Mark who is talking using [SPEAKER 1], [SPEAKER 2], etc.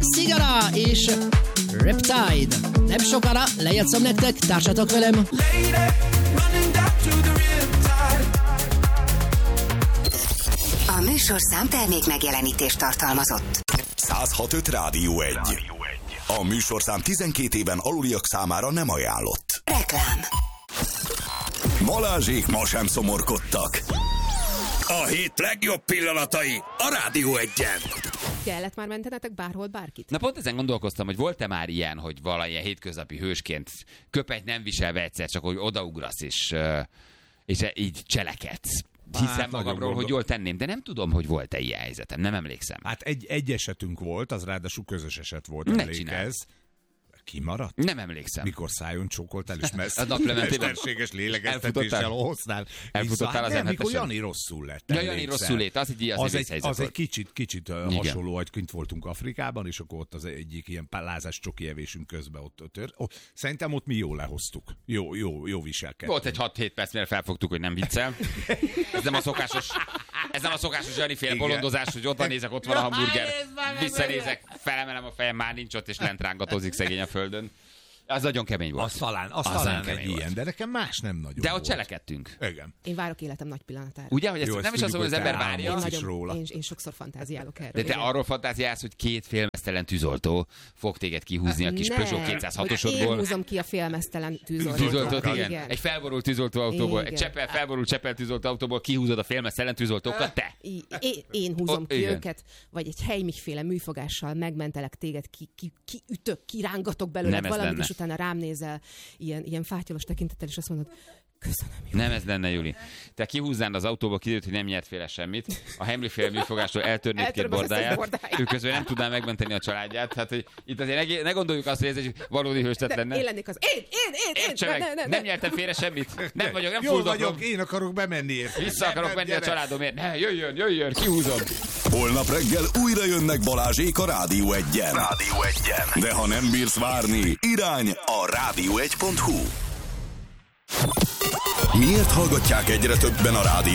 [SPEAKER 1] Szigara és Riptide. Nem sokára lejátszom nektek, társatok velem.
[SPEAKER 2] A műsorszám termék megjelenítést tartalmazott.
[SPEAKER 3] 106.5 Rádió 1. A műsorszám 12 éven aluliak számára nem ajánlott.
[SPEAKER 2] Reklám.
[SPEAKER 3] Balázsék ma sem szomorkodtak. A hét legjobb pillanatai a Rádió 1-en.
[SPEAKER 4] Kellett már mentenetek bárhol bárkit?
[SPEAKER 5] Na pont ezen gondolkoztam, hogy volt-e már ilyen, hogy valamilyen hétköznapi hősként köpenyt nem viselve egyszer, csak hogy odaugrasz és így cselekedsz. Hiszem magamról, hogy jól tenném, de nem tudom, hogy volt-e ilyen helyzetem, nem emlékszem.
[SPEAKER 6] Hát egy esetünk volt, az ráadásul közös eset volt, emlékezz. Kimaradt?
[SPEAKER 5] Nem emlékszem.
[SPEAKER 6] Mikor szájon csókoltál, és mesterséges lélegeztetéssel hoztál.
[SPEAKER 5] Elfutottál az
[SPEAKER 6] mikor Jani rosszul lett.
[SPEAKER 5] Ja, Jani rosszul lett, az egy
[SPEAKER 6] kicsit hasonló, hogy kint voltunk Afrikában, és akkor ott az egyik ilyen lázás csoki evésünk közben ott tört. Szerintem ott mi jól lehoztuk. Jó viselkedtünk.
[SPEAKER 5] Volt egy 6-7 perc, mire felfogtuk, hogy nem viccel. Ez nem a szokásos Jani fél bolondozás, hogy oda nézek, ott van a hamburger. Visszanézek, felemelem a fejem, már nincs ott, és lent rángatózik szegény a földön. Az nagyon kemény volt.
[SPEAKER 6] Az talán egy ilyen, de nekem más nem nagyon
[SPEAKER 5] de
[SPEAKER 6] volt.
[SPEAKER 5] ott cselekedtünk.
[SPEAKER 6] Igen.
[SPEAKER 4] Én várok életem nagy pillanatára.
[SPEAKER 5] Ugye, hogy ezt nem is az, hogy az ember várja.
[SPEAKER 4] Én sokszor fantáziálok erről.
[SPEAKER 5] De te arról fantáziálsz, hogy 2 félmeztelen tűzoltó fog téged kihúzni a kis Peugeot 206-osodból.
[SPEAKER 4] Én húzom ki a félmeztelen tűzoltót.
[SPEAKER 5] Igen. Egy felborult tűzoltóautóból, egy felborult Csepel tűzoltóautóból kihúzod a félmeztelen tűzoltókat, te.
[SPEAKER 4] Én húzom ki őket, vagy egy helymiféle műfogással megmentelek téged, kiütök, kirángatok belőle valamit, és utána rám nézel ilyen fátyolos tekintettel, és azt mondod, köszönöm. Júli.
[SPEAKER 5] Nem ez lenne, Júli. Te kihúznád az autóba, kiderült, hogy nem nyert féle semmit. A Hemli-féle műfogástól eltörnéd 2 bordáját. Ő közben nem tudná megmenteni a családját. Hát, hogy itt azért ne gondoljuk azt, hogy ez egy valódi hőstett lenne.
[SPEAKER 4] Én lennék az. Én.
[SPEAKER 5] Nem nyertem félre semmit. Nem vagyok, nem
[SPEAKER 6] Jól vagyok, én akarok bemenni.
[SPEAKER 5] Vissza akarok menni a családomért. Ne, jöjjön, kihúzom.
[SPEAKER 3] Holnap reggel újra jönnek Balázsék a Rádió 1-en. De ha nem bírsz várni, irány a rádió1.hu. Miért hallgatják egyre többen a rádió